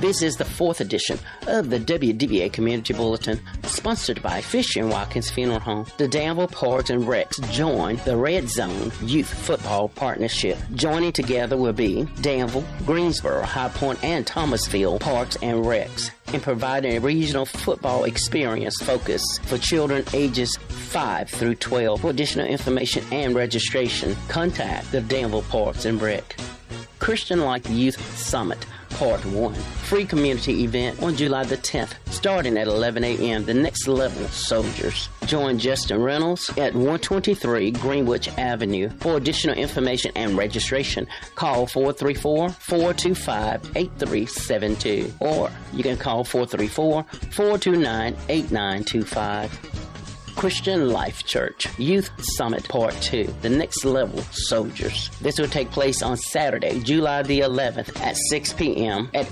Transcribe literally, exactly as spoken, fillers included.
This is the fourth edition of the W D V A Community Bulletin, sponsored by Fisher and Watkins Funeral Home. The Danville Parks and Recs join the Red Zone Youth Football Partnership. Joining together will be Danville, Greensboro, High Point, and Thomasville Parks and Recs, and providing a regional football experience focus for children ages five through twelve. For additional information and registration, contact the Danville Parks and Rec. Christian Life Youth Summit Part one. Free community event on July the tenth, starting at eleven a.m. The Next Level Soldiers. Join Justin Reynolds at one twenty-three Greenwich Avenue. For additional information and registration, call four three four, four two five, eight three seven two, or you can call four three four, four two nine, eight nine two five. Christian Life Church Youth Summit Part two, The Next Level Soldiers. This will take place on Saturday, July the eleventh at six p.m. at